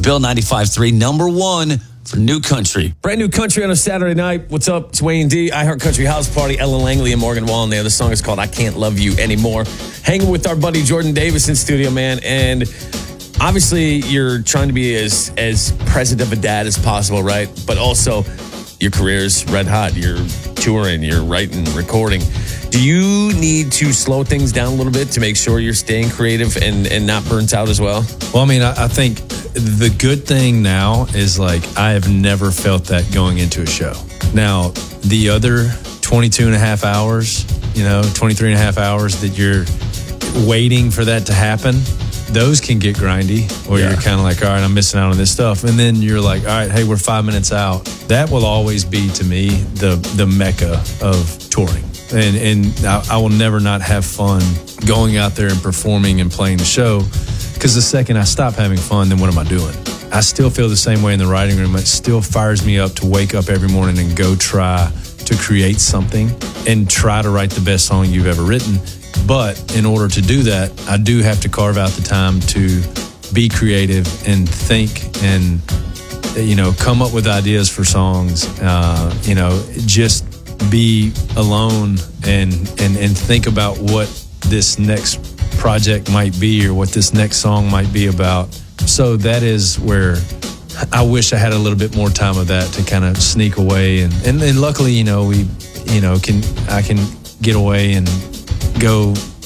Bill 95.3, number one for new country. Brand new country on a Saturday night. What's up? It's Wayne D. I Heart Country House Party. Ellen Langley and Morgan Wallen there. The song is called I Can't Love You Anymore. Hanging with our buddy Jordan Davis in studio, man. And obviously you're trying to be as present of a dad as possible, right? But also your career's red hot. You're touring, you're writing, recording. Do you need to slow things down a little bit to make sure you're staying creative and not burnt out as well? Well, I mean, I think the good thing now is like I have never felt that going into a show. Now, the other 22 and a half hours, 23 and a half hours that you're waiting for that to happen, those can get grindy where you're kind of like, all right, I'm missing out on this stuff. And then you're like, all right, hey, we're 5 minutes out. That will always be, to me, the mecca of touring. And I will never not have fun going out there and performing and playing the show, because the second I stop having fun, then what am I doing? I still feel the same way in the writing room. It still fires me up to wake up every morning and go try to create something and try to write the best song you've ever written. But in order to do that, I do have to carve out the time to be creative and think and, come up with ideas for songs, just be alone and think about what this next project might be or what this next song might be about. So that is where I wish I had a little bit more time of that to kind of sneak away. And luckily, I can get away and go